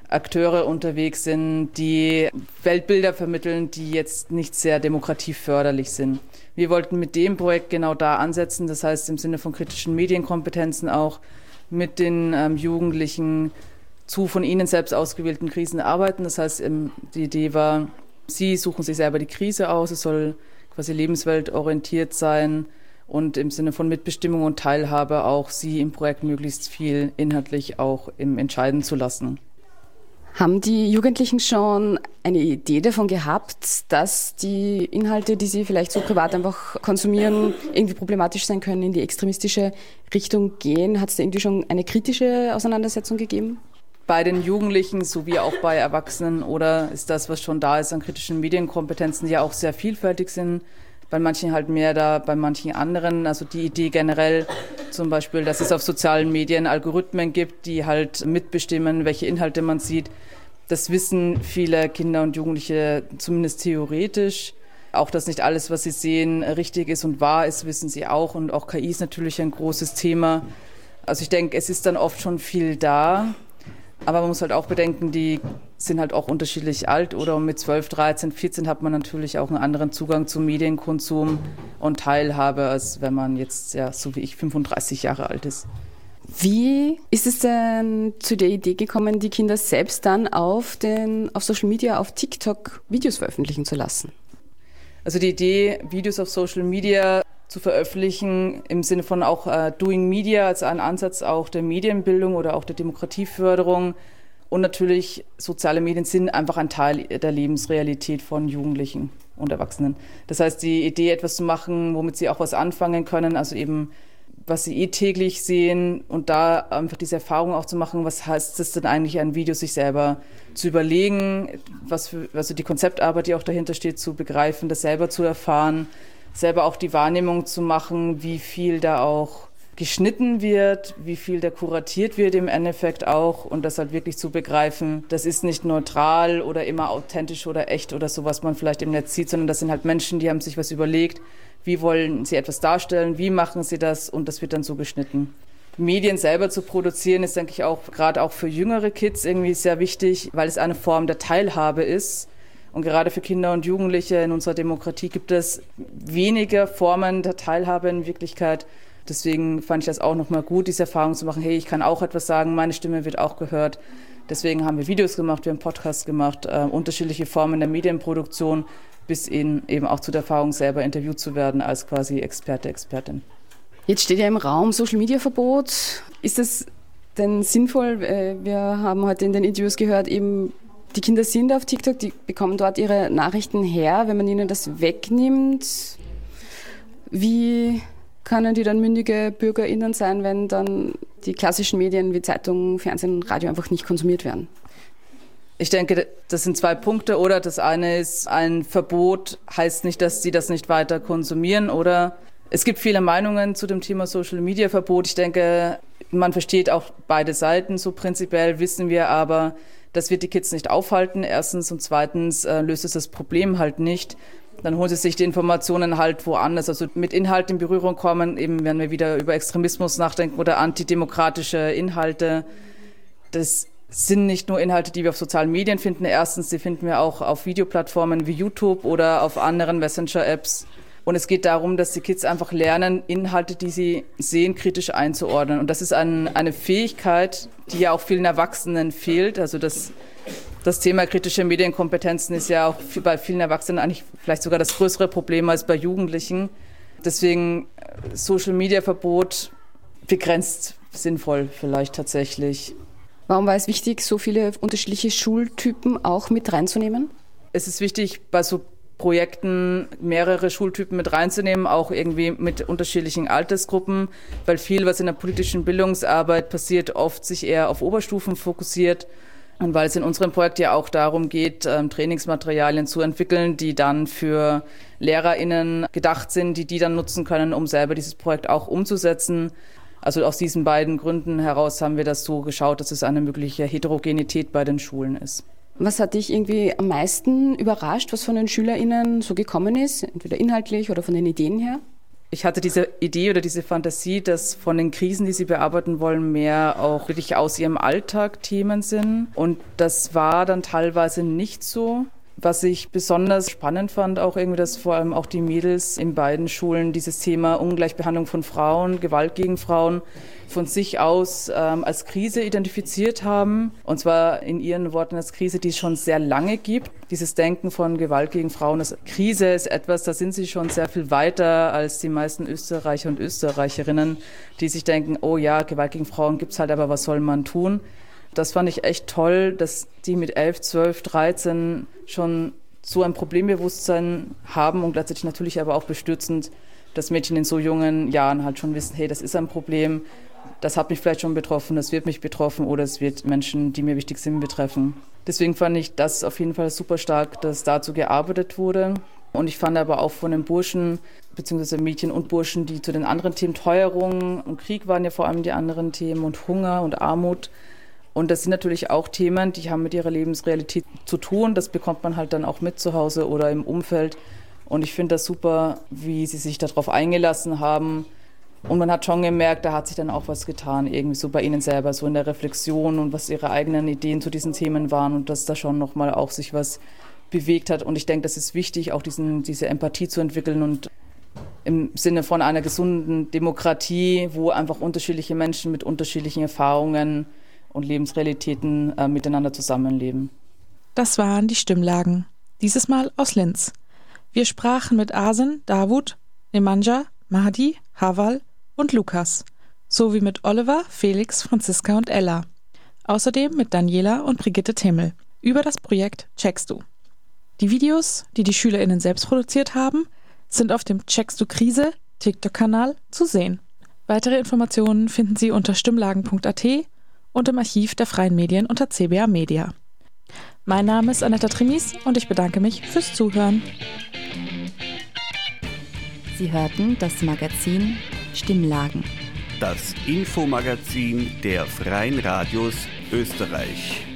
Akteure unterwegs sind, die Weltbilder vermitteln, die jetzt nicht sehr demokratieförderlich sind. Wir wollten mit dem Projekt genau da ansetzen, das heißt im Sinne von kritischen Medienkompetenzen auch mit den Jugendlichen zu von ihnen selbst ausgewählten Krisen arbeiten. Das heißt, die Idee war, sie suchen sich selber die Krise aus, es soll quasi lebensweltorientiert sein und im Sinne von Mitbestimmung und Teilhabe auch sie im Projekt möglichst viel inhaltlich auch entscheiden zu lassen. Haben die Jugendlichen schon eine Idee davon gehabt, dass die Inhalte, die sie vielleicht so privat einfach konsumieren, irgendwie problematisch sein können, in die extremistische Richtung gehen? Hat es da irgendwie schon eine kritische Auseinandersetzung gegeben? Bei den Jugendlichen sowie auch bei Erwachsenen oder ist das, was schon da ist an kritischen Medienkompetenzen, die ja auch sehr vielfältig sind, bei manchen halt mehr da, bei manchen anderen. Also die Idee generell zum Beispiel, dass es auf sozialen Medien Algorithmen gibt, die halt mitbestimmen, welche Inhalte man sieht. Das wissen viele Kinder und Jugendliche zumindest theoretisch. Auch, dass nicht alles, was sie sehen, richtig ist und wahr ist, wissen sie auch. Und auch KI ist natürlich ein großes Thema. Also ich denke, es ist dann oft schon viel da. Aber man muss halt auch bedenken, die sind halt auch unterschiedlich alt oder mit 12, 13, 14 hat man natürlich auch einen anderen Zugang zum Medienkonsum und Teilhabe, als wenn man jetzt, ja, so wie ich, 35 Jahre alt ist. Wie ist es denn zu der Idee gekommen, die Kinder selbst dann auf Social Media, auf TikTok Videos veröffentlichen zu lassen? Also die Idee, Videos auf Social Media zu veröffentlichen, im Sinne von auch Doing Media, als ein Ansatz auch der Medienbildung oder auch der Demokratieförderung. Und natürlich, soziale Medien sind einfach ein Teil der Lebensrealität von Jugendlichen und Erwachsenen. Das heißt, die Idee, etwas zu machen, womit sie auch was anfangen können, also eben, was sie täglich sehen und da einfach diese Erfahrung auch zu machen, was heißt es denn eigentlich, ein Video sich selber zu überlegen, also die Konzeptarbeit, die auch dahinter steht, zu begreifen, das selber zu erfahren, selber auch die Wahrnehmung zu machen, wie viel da auch geschnitten wird, wie viel da kuratiert wird im Endeffekt auch und das halt wirklich zu begreifen, das ist nicht neutral oder immer authentisch oder echt oder so, was man vielleicht im Netz sieht, sondern das sind halt Menschen, die haben sich was überlegt, wie wollen sie etwas darstellen, wie machen sie das und das wird dann so geschnitten. Medien selber zu produzieren ist, denke ich, auch gerade auch für jüngere Kids irgendwie sehr wichtig, weil es eine Form der Teilhabe ist. Und gerade für Kinder und Jugendliche in unserer Demokratie gibt es weniger Formen der Teilhabe in Wirklichkeit. Deswegen fand ich das auch nochmal gut, diese Erfahrung zu machen, hey, ich kann auch etwas sagen, meine Stimme wird auch gehört. Deswegen haben wir Videos gemacht, wir haben Podcasts gemacht, unterschiedliche Formen der Medienproduktion, bis eben auch zu der Erfahrung, selber interviewt zu werden als quasi Experte, Expertin. Jetzt steht ja im Raum Social-Media-Verbot. Ist das denn sinnvoll? Wir haben heute in den Interviews gehört, eben die Kinder sind auf TikTok, die bekommen dort ihre Nachrichten her. Wenn man ihnen das wegnimmt, wie können die dann mündige BürgerInnen sein, wenn dann die klassischen Medien wie Zeitung, Fernsehen und Radio einfach nicht konsumiert werden? Ich denke, das sind zwei Punkte. Oder das eine ist, ein Verbot heißt nicht, dass sie das nicht weiter konsumieren. Oder es gibt viele Meinungen zu dem Thema Social-Media-Verbot. Ich denke, man versteht auch beide Seiten. So prinzipiell wissen wir aber, das wird die Kids nicht aufhalten, erstens. Und zweitens löst es das Problem halt nicht. Dann holen sie sich die Informationen halt woanders. Also mit Inhalten in Berührung kommen, eben wenn wir wieder über Extremismus nachdenken oder antidemokratische Inhalte. Das sind nicht nur Inhalte, die wir auf sozialen Medien finden. Erstens, die finden wir auch auf Videoplattformen wie YouTube oder auf anderen Messenger-Apps. Und es geht darum, dass die Kids einfach lernen, Inhalte, die sie sehen, kritisch einzuordnen. Und das ist eine Fähigkeit, die ja auch vielen Erwachsenen fehlt. Also das Thema kritische Medienkompetenzen ist ja auch bei vielen Erwachsenen eigentlich vielleicht sogar das größere Problem als bei Jugendlichen. Deswegen Social-Media-Verbot begrenzt sinnvoll vielleicht tatsächlich. Warum war es wichtig, so viele unterschiedliche Schultypen auch mit reinzunehmen? Es ist wichtig, bei so Projekten mehrere Schultypen mit reinzunehmen, auch irgendwie mit unterschiedlichen Altersgruppen, weil viel, was in der politischen Bildungsarbeit passiert, oft sich eher auf Oberstufen fokussiert und weil es in unserem Projekt ja auch darum geht, Trainingsmaterialien zu entwickeln, die dann für LehrerInnen gedacht sind, die dann nutzen können, um selber dieses Projekt auch umzusetzen. Also aus diesen beiden Gründen heraus haben wir das so geschaut, dass es eine mögliche Heterogenität bei den Schulen ist. Was hat dich irgendwie am meisten überrascht, was von den SchülerInnen so gekommen ist, entweder inhaltlich oder von den Ideen her? Ich hatte diese Idee oder diese Fantasie, dass von den Krisen, die sie bearbeiten wollen, mehr auch wirklich aus ihrem Alltag Themen sind. Und das war dann teilweise nicht so. Was ich besonders spannend fand, auch irgendwie, dass vor allem auch die Mädels in beiden Schulen dieses Thema Ungleichbehandlung von Frauen, Gewalt gegen Frauen von sich aus als Krise identifiziert haben. Und zwar in ihren Worten als Krise, die es schon sehr lange gibt. Dieses Denken von Gewalt gegen Frauen, das Krise ist etwas, da sind sie schon sehr viel weiter als die meisten Österreicher und Österreicherinnen, die sich denken, oh ja, Gewalt gegen Frauen gibt's halt, aber was soll man tun? Das fand ich echt toll, dass die mit 11, 12, 13 schon so ein Problembewusstsein haben und gleichzeitig natürlich aber auch bestürzend, dass Mädchen in so jungen Jahren halt schon wissen, hey, das ist ein Problem, das hat mich vielleicht schon betroffen, das wird mich betroffen oder es wird Menschen, die mir wichtig sind, betreffen. Deswegen fand ich das auf jeden Fall super stark, dass dazu gearbeitet wurde. Und ich fand aber auch von den Burschen, beziehungsweise Mädchen und Burschen, die zu den anderen Themen, Teuerung und Krieg waren ja vor allem die anderen Themen und Hunger und Armut. Und das sind natürlich auch Themen, die haben mit ihrer Lebensrealität zu tun. Das bekommt man halt dann auch mit zu Hause oder im Umfeld. Und ich finde das super, wie sie sich darauf eingelassen haben. Und man hat schon gemerkt, da hat sich dann auch was getan, irgendwie so bei ihnen selber, so in der Reflexion und was ihre eigenen Ideen zu diesen Themen waren und dass da schon nochmal auch sich was bewegt hat. Und ich denke, das ist wichtig, auch diese Empathie zu entwickeln und im Sinne von einer gesunden Demokratie, wo einfach unterschiedliche Menschen mit unterschiedlichen Erfahrungen und Lebensrealitäten miteinander zusammenleben. Das waren die Stimmlagen, dieses Mal aus Linz. Wir sprachen mit Asen, Davut, Nemanja, Mahdi, Haval und Lukas, sowie mit Oliver, Felix, Franziska und Ella. Außerdem mit Daniela und Brigitte Timmel über das Projekt Checkst du. Die Videos, die die SchülerInnen selbst produziert haben, sind auf dem Checkst du Krise TikTok-Kanal zu sehen. Weitere Informationen finden Sie unter stimmlagen.at und im Archiv der Freien Medien unter CBA Media. Mein Name ist Anetta Trimis und ich bedanke mich fürs Zuhören. Sie hörten das Magazin Stimmlagen. Das Infomagazin der Freien Radios Österreich.